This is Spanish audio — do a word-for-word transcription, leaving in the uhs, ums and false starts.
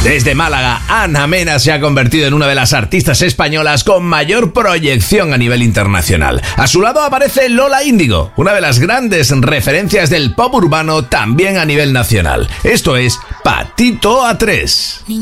Desde Málaga, Ana Mena se ha convertido en una de las artistas españolas con mayor proyección a nivel internacional. A su lado aparece Lola Índigo, una de las grandes referencias del pop urbano también a nivel nacional. Esto es Patito a tres.